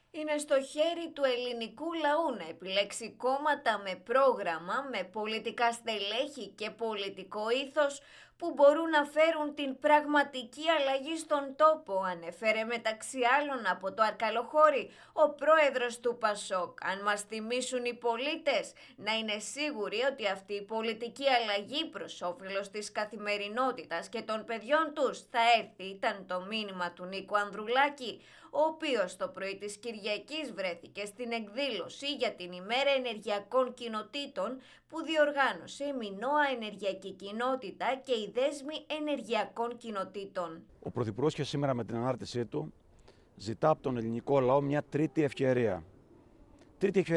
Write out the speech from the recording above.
Είναι στο χέρι του ελληνικού λαού να επιλέξει κόμματα με πρόγραμμα, με πολιτικά στελέχη και πολιτικό ήθος που μπορούν να φέρουν την πραγματική αλλαγή στον τόπο, ανέφερε μεταξύ άλλων από το Αρκαλοχώρι ο πρόεδρος του Πασόκ. Αν μας θυμίσουν οι πολίτες, να είναι σίγουροι ότι αυτή η πολιτική αλλαγή προς όφελος της καθημερινότητας και των παιδιών τους θα έρθει, ήταν το μήνυμα του Νίκου Ανδρουλάκη, ο οποίος το πρωί της Κυριακής βρέθηκε στην εκδήλωση για την ημέρα ενεργειακών κοινοτήτων που διοργάνωσε η Μινώα Ενεργειακή Κοινότητα και η Δέσμη Ενεργειακών Κοινοτήτων. Ο Πρωθυπουργός και σήμερα με την ανάρτησή του ζητά από τον ελληνικό λαό μια τρίτη ευκαιρία.